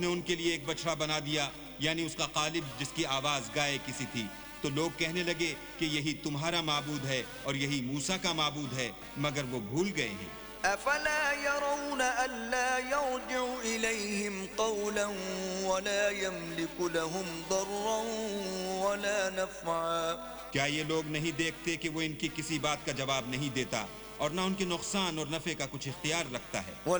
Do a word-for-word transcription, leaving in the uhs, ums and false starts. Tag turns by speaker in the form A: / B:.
A: ने उनके लिए एक बछड़ा बना दिया, यानी उसका कालिब जिसकी आवाज गाय किसी थी। तो लोग कहने लगे कि यही तुम्हारा माबूद है और यही मूसा का माबूद है, मगर वो भूल गए हैं।
B: أفلا يرون ألا يرجع إليهم قولا ولا يملك لهم ضرا ولا نفعا।
A: क्या ये लोग नहीं देखते कि वो इनकी किसी बात का जवाब नहीं देता और ना उनके नुकसान और नफे का कुछ इख्तियार रखता है।